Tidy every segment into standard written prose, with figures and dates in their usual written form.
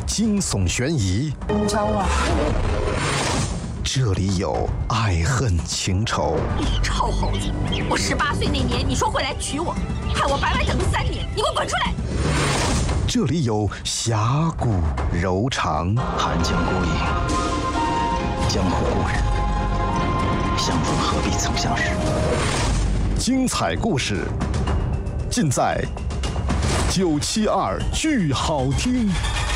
惊悚悬疑， 找我。 这里有爱恨情仇。 你臭猴子！我18岁那年，你说会来娶我，害我白白等了3年，你给我滚出来！ 这里有侠骨柔肠。 寒江孤影，江湖故人，相逢何必曾相识。 精彩故事尽在972剧好听。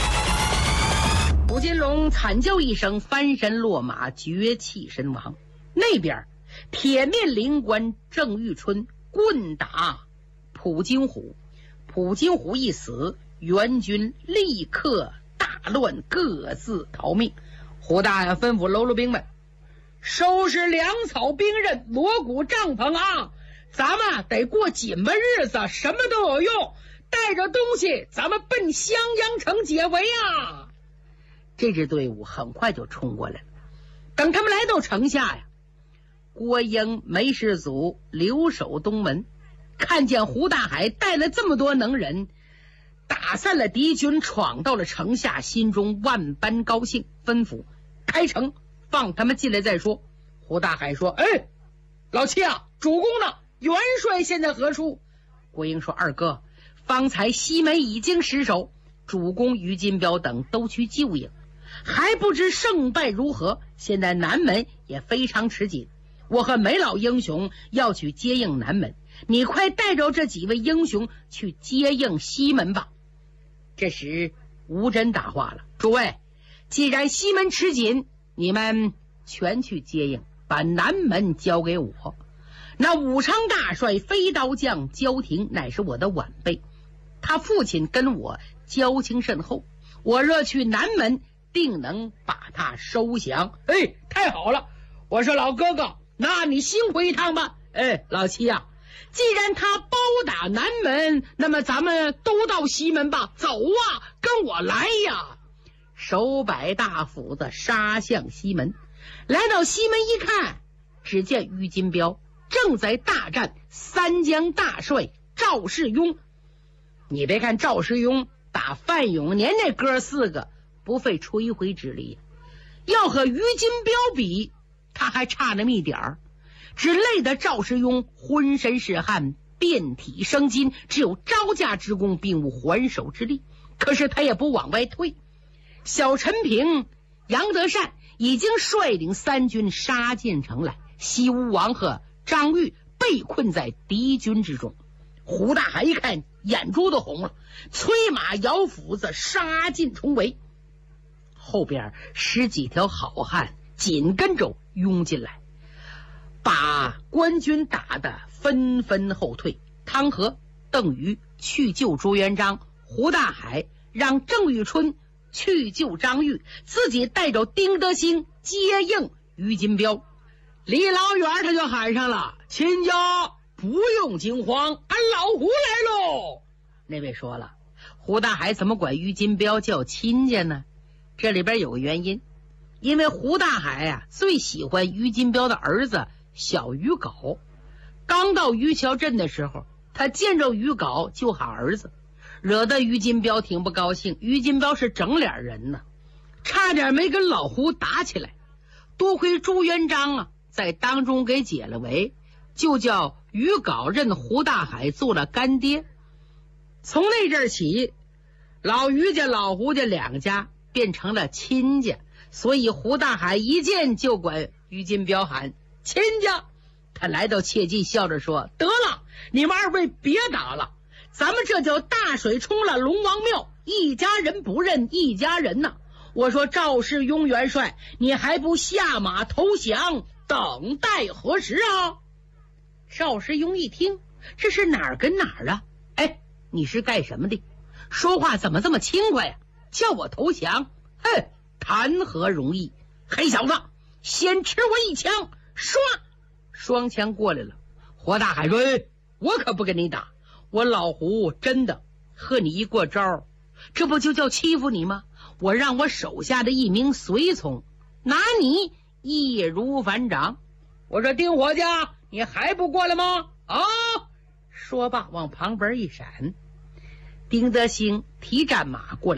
吴金龙惨叫一声，翻身落马，绝气身亡。那边铁面灵官郑玉春棍打普金虎，普金虎一死，援军立刻大乱，各自逃命。胡大爷吩咐喽啰兵们收拾粮草兵刃，锣鼓帐篷啊，咱们得过紧巴日子，什么都有用，带着东西咱们奔襄阳城解围啊。这支队伍很快就冲过来了。等他们来到城下呀，郭英、梅世祖留守东门，看见胡大海带了这么多能人，打散了敌军，闯到了城下，心中万般高兴，吩咐开城，放他们进来再说。胡大海说：“哎，老七啊，主公呢？元帅现在何处？”郭英说：“二哥，方才西门已经失守，主公于金彪等都去救应，还不知胜败如何，现在南门也非常吃紧，我和梅老英雄要去接应南门，你快带着这几位英雄去接应西门吧。”这时吴真答话了：“诸位，既然西门吃紧，你们全去接应，把南门交给我。那武昌大帅飞刀将焦廷乃是我的晚辈，他父亲跟我交情甚厚，我若去南门，定能把他收降。”哎，太好了！我说老哥哥，那你辛苦一趟吧。哎，老七啊，既然他包打南门，那么咱们都到西门吧。走啊，跟我来呀！手摆大斧子杀向西门。来到西门一看，只见于金彪正在大战三江大帅赵世庸。你别看赵世庸打范永年那哥4个不费吹灰之力，要和于金彪比，他还差那么一点儿，只累得赵世庸浑身是汗，遍体生筋，只有招架之功，并无还手之力。可是他也不往外退。小陈平、杨德善已经率领3军杀进城来，西吴王和张玉被困在敌军之中。胡大海一看，眼珠都红了，催马摇斧子杀进重围。后边10几条好汉紧跟着拥进来，把官军打得纷纷后退。汤和、邓禹去救朱元璋，胡大海让郑玉春去救张玉，自己带着丁德兴接应于金彪。离老远他就喊上了：“亲家不用惊慌，俺老胡来喽！”那位说了，胡大海怎么管于金彪叫亲家呢？这里边有个原因，因为胡大海啊最喜欢于金彪的儿子小于镐。刚到于桥镇的时候，他见着于镐就喊儿子，惹得于金彪挺不高兴。于金彪是整脸人呢，差点没跟老胡打起来。多亏朱元璋啊在当中给解了围，就叫于镐认胡大海做了干爹。从那阵起，老于家老胡家2家变成了亲家，所以胡大海一见就管于金彪喊亲家。他来到切记，笑着说：“得了，你们2位别打了，咱们这叫大水冲了龙王庙，一家人不认一家人呐。我说赵世庸元帅，你还不下马投降，等待何时啊？”赵世庸一听，这是哪儿跟哪儿啊？哎，你是干什么的？说话怎么这么轻快呀？叫我投降？哼，谈何容易！黑小子，先吃我一枪！唰，双枪过来了。胡大海说：“我可不跟你打，我老胡真的和你一过招，这不就叫欺负你吗？我让我手下的一名随从拿你易如反掌。”我说：“丁伙家，你还不过来吗？”啊！说罢往旁边一闪，丁德兴提战马过来了。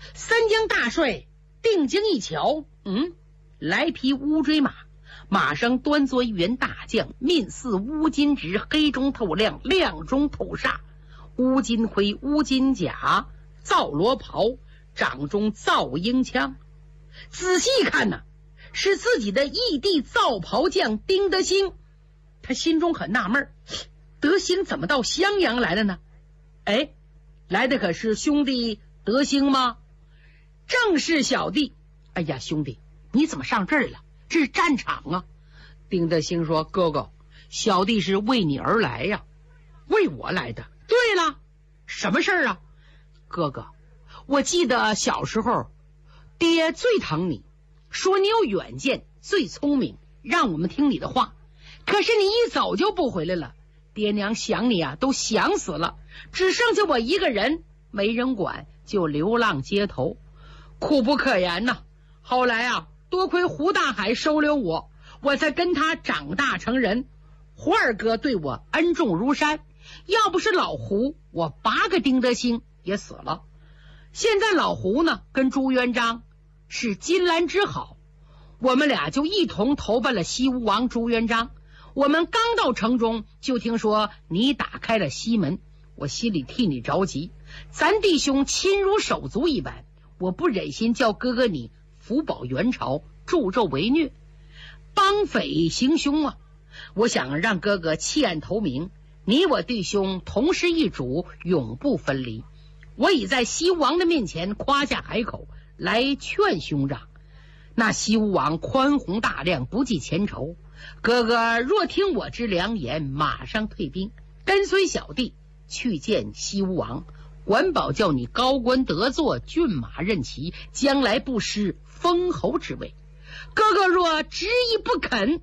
三江大帅定睛一瞧，来匹乌骓马，马上端坐一员大将，面似乌金直，黑中透亮，亮中透煞，乌金盔，乌金甲，皂罗袍，掌中皂鹰枪。仔细看呐，是自己的义弟皂袍将丁德兴。他心中很纳闷，德兴怎么到襄阳来了呢？哎，来的可是兄弟德兴吗？正是小弟。哎呀，兄弟，你怎么上这儿了？这是战场啊！丁德兴说：“哥哥，小弟是为你而来呀。”为我来的？对了，什么事儿啊？哥哥，我记得小时候爹最疼你，说你有远见，最聪明，让我们听你的话。可是你一走就不回来了，爹娘想你啊，都想死了，只剩下我一个人，没人管，就流浪街头，苦不可言呐。后来啊，多亏胡大海收留我，我才跟他长大成人。胡二哥对我恩重如山，要不是老胡，我8个丁德兴也死了。现在老胡呢，跟朱元璋是金兰之好，我们俩就一同投奔了西吴王朱元璋。我们刚到城中，就听说你打开了西门，我心里替你着急，咱弟兄亲如手足一般，我不忍心叫哥哥你福保元朝，助纣为虐，帮匪行凶啊！我想让哥哥弃暗投明，你我弟兄同是一主，永不分离。我已在西吴王的面前夸下海口，来劝兄长。那西吴王宽宏大量，不计前仇，哥哥若听我之良言，马上退兵，跟随小弟去见西吴王，管保叫你高官得坐，骏马任骑，将来不失封侯之位。哥哥若执意不肯，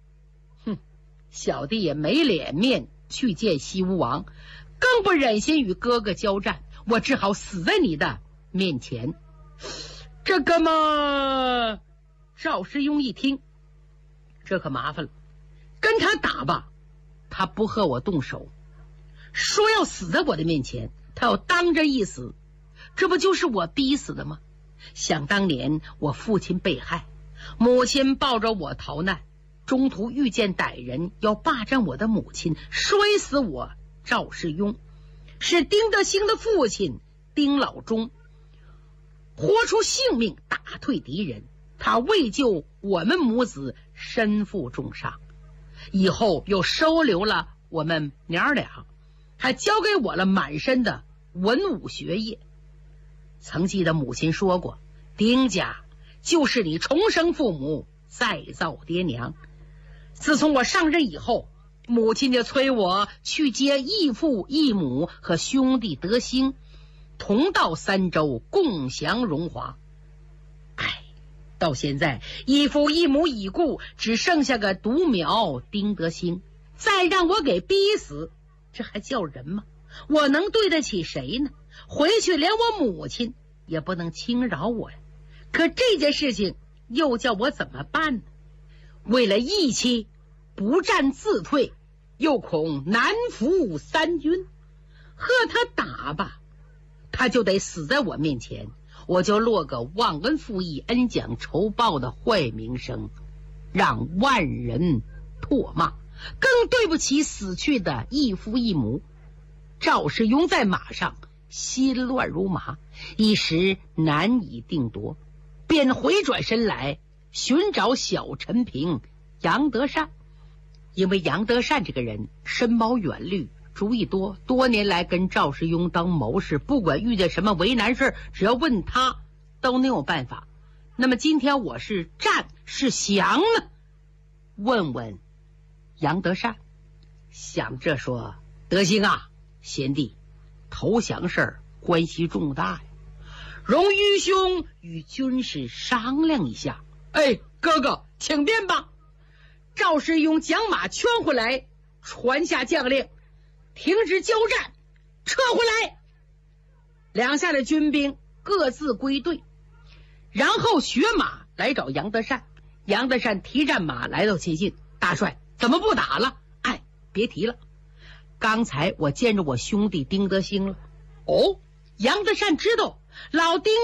小弟也没脸面去见西吴王，更不忍心与哥哥交战，我只好死在你的面前。这个嘛，赵世庸一听，这可麻烦了，跟他打吧，他不和我动手，说要死在我的面前，他要当着一死，这不就是我逼死的吗？想当年我父亲被害，母亲抱着我逃难，中途遇见歹人要霸占我的母亲，摔死我赵世庸，是丁德兴的父亲丁老中豁出性命打退敌人，他为救我们母子身负重伤，以后又收留了我们娘俩，还教给我了满身的文武学业。曾记得母亲说过，丁家就是你重生父母，再造爹娘。自从我上任以后，母亲就催我去接义父义母和兄弟德兴，同到三州共享荣华。哎，到现在义父义母已故，只剩下个独苗丁德兴，再让我给逼死，这还叫人吗？我能对得起谁呢？回去连我母亲也不能轻饶我呀。可这件事情又叫我怎么办呢？为了义气，不战自退，又恐难服三军，和他打吧，他就得死在我面前，我就落个忘恩负义、恩将仇报的坏名声，让万人唾骂，更对不起死去的义父义母。赵世庸在马上，心乱如麻，一时难以定夺，便回转身来寻找小陈平杨德善。因为杨德善这个人深谋远虑，主意多，多年来跟赵世庸当谋士，不管遇见什么为难事，只要问他都能有办法。那么今天我是战是降呢？问问杨德善。想着说，德兴啊，贤弟，投降事儿关系重大呀，容愚兄与军师商量一下。哎，哥哥请便吧。赵世庸将马圈回来，传下将令，停止交战，撤回来。两下的军兵各自归队，然后学马来找杨德善。杨德善提战马来到接近，大帅怎么不打了？哎，别提了，刚才我见着我兄弟丁德兴了。哦，杨德善知道老丁家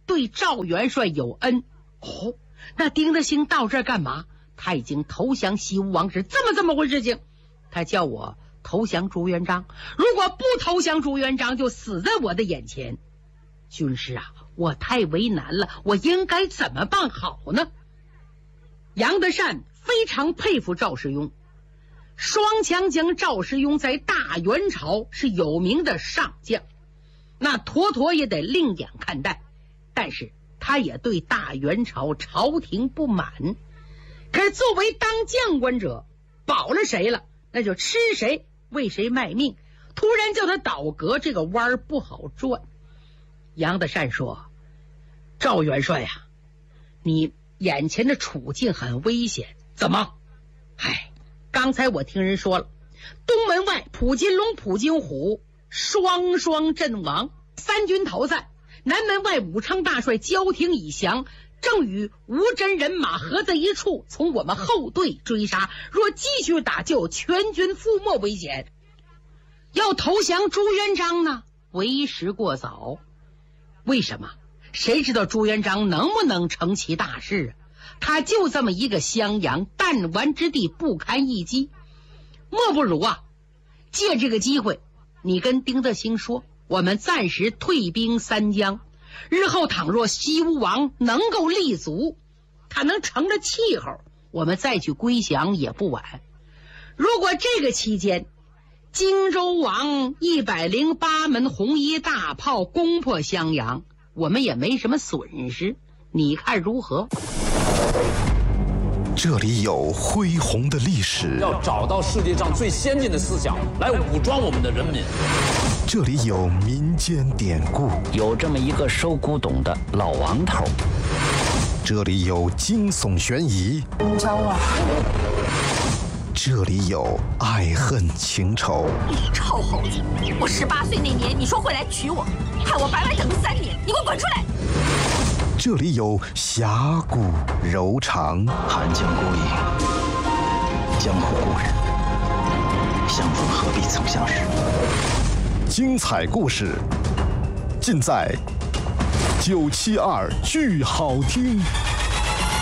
对赵元帅有恩。哦，那丁德兴到这儿干嘛？他已经投降西吴王室，这么回事情。他叫我投降朱元璋，如果不投降朱元璋，就死在我的眼前。军师啊，我太为难了，我应该怎么办好呢？杨德善非常佩服赵世庸，双枪将赵世庸在大元朝是有名的上将，那妥妥也得另眼看待。但是他也对大元朝朝廷不满，可是作为当将官者，保了谁了，那就吃谁，为谁卖命。突然叫他倒戈，这个弯儿不好转。杨德善说：赵元帅呀，你眼前的处境很危险。怎么？刚才我听人说了，东门外普金龙、普金虎双双阵亡，三军逃散。南门外武昌大帅焦廷已降，正与吴真人马合在一处，从我们后队追杀。若继续打，就有全军覆没危险。要投降朱元璋呢，为时过早。为什么？谁知道朱元璋能不能成其大事啊？他就这么一个襄阳，弹丸之地，不堪一击。莫不如啊，借这个机会，你跟丁德兴说，我们暂时退兵三江，日后倘若西吴王能够立足，他能乘着气候，我们再去归降也不晚。如果这个期间荆州王108门红衣大炮攻破襄阳，我们也没什么损失，你看如何？ 这里有恢宏的历史， 要找到世界上最先进的思想来武装我们的人民。 这里有民间典故， 有这么一个收古董的老王头。 这里有惊悚悬疑， 教我。 这里有爱恨情仇。 你臭猴子！我18岁那年，你说会来娶我，害我白白等了3年，你给我滚出来！ 这里有侠骨柔肠， 寒江孤影，江湖故人，相逢何必曾相识。 精彩故事尽在972剧好听。